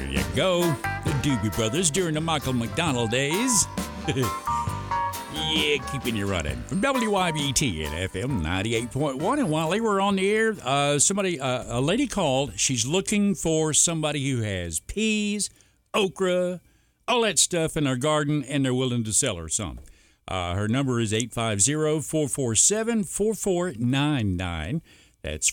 you go. The Doobie Brothers during the Michael McDonald days. Yeah, keeping you running. From WYBT at FM 98.1. And while they were on the air, a lady called. She's looking for somebody who has peas, okra, all that stuff in her garden, and they're willing to sell her some. Her number is 850-447-4499. That's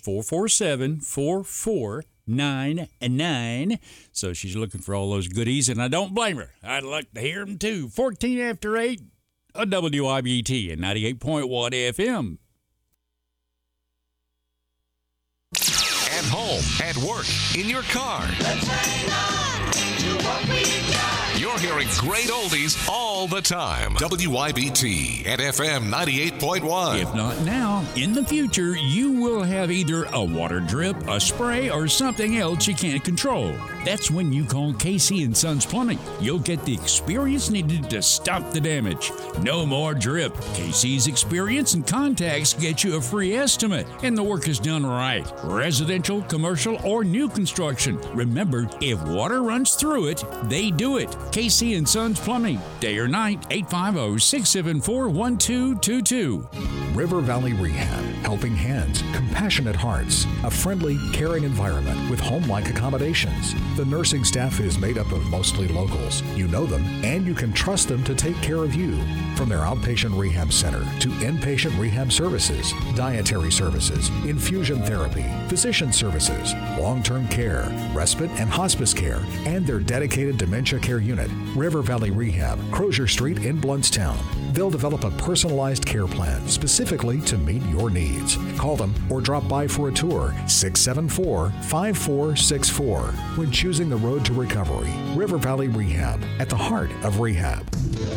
447-4499. So she's looking for all those goodies, and I don't blame her. I'd like to hear them too. 14 after 8 on WIBT and 98.1 FM. At home, at work, in your car. Let's hang on to what we got. You're hearing great oldies all the time. WYBT at FM 98.1. If not now, in the future, you will have either a water drip, a spray, or something else you can't control. That's when you call KC & Sons Plumbing. You'll get the experience needed to stop the damage. No more drip. KC's experience and contacts get you a free estimate, and the work is done right. Residential, commercial, or new construction. Remember, if water runs through it, they do it. KC & Sons Plumbing. Day or night, 850-674-1222. River Valley Rehab. Helping hands, compassionate hearts, a friendly, caring environment with home-like accommodations. The nursing staff is made up of mostly locals. You know them, and you can trust them to take care of you. From their outpatient rehab center to inpatient rehab services, dietary services, infusion therapy, physician services, long-term care, respite and hospice care, and their dedicated dementia care unit, River Valley Rehab, Crozier Street in Bluntstown. They'll develop a personalized care plan specifically to meet your needs. Call them or drop by for a tour, 674-5464. When choosing the road to recovery, River Valley Rehab, at the heart of rehab.